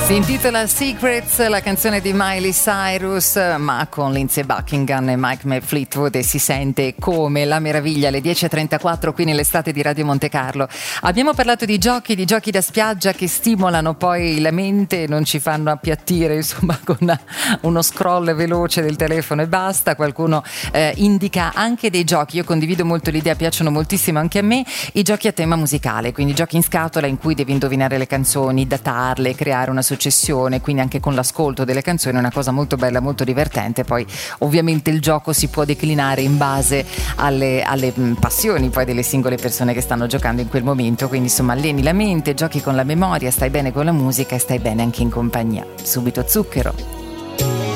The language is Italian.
Si intitola Secrets, la canzone di Miley Cyrus, ma con Lindsey Buckingham e Mike Fleetwood, e si sente come la meraviglia. Alle 10.34 qui nell'estate di Radio Monte Carlo. Abbiamo parlato di giochi da spiaggia che stimolano poi la mente e non ci fanno appiattire, insomma, con uno scroll veloce del telefono e basta. Qualcuno indica anche dei giochi, io condivido molto l'idea, piacciono moltissimo anche a me, i giochi a tema musicale, quindi giochi in scatola in cui devi indovinare le canzoni, datarle, creare una successione, quindi anche con l'ascolto delle canzoni è una cosa molto bella, molto divertente. Poi ovviamente il gioco si può declinare in base alle passioni poi delle singole persone che stanno giocando in quel momento, quindi insomma alleni la mente, giochi con la memoria, stai bene con la musica e stai bene anche in compagnia. Subito Zucchero.